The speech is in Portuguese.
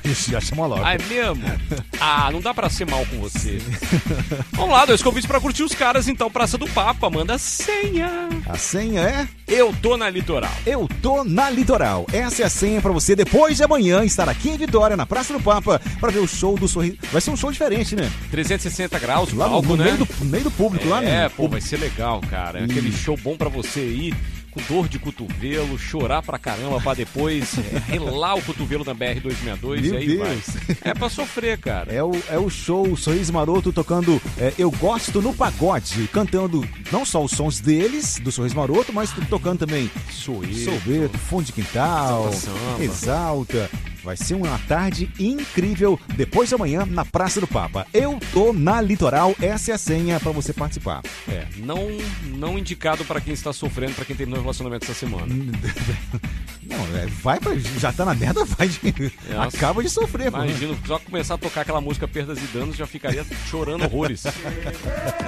Já chamou logo. Ah, é mesmo? Ah, não dá pra ser mal com você. Vamos lá, 2 convites pra curtir os caras, então. Praça do Papa, manda senha. A senha é... Eu tô na Litoral. Eu tô na Litoral. Essa é a senha pra você, depois de amanhã, estar aqui em Vitória, na Praça do Papa, pra ver o show do Sorriso. Vai ser um show diferente, né? 360 graus, Lá palco, no né? meio do público, lá, né? É, pô, vai ser legal, cara. É aquele show bom pra você ir com dor de cotovelo, chorar pra caramba, pra depois relar o cotovelo na BR-262 e aí Deus. vai. É pra sofrer, cara. É o show Sorriso Maroto tocando Eu Gosto no Pagode, cantando não só os sons deles, do Sorriso Maroto, mas tocando também Sorveto, Fundo de Quintal, Samba. Exalta. Vai ser uma tarde incrível depois de amanhã na Praça do Papa. Eu tô na Litoral, essa é a senha pra você participar. É, não indicado pra quem está sofrendo, pra quem terminou o relacionamento essa semana. Não, vai pra, já tá na merda, vai. Nossa. Acaba de sofrer, mano. Imagino, só começar a tocar aquela música Perdas e Danos, já ficaria chorando horrores.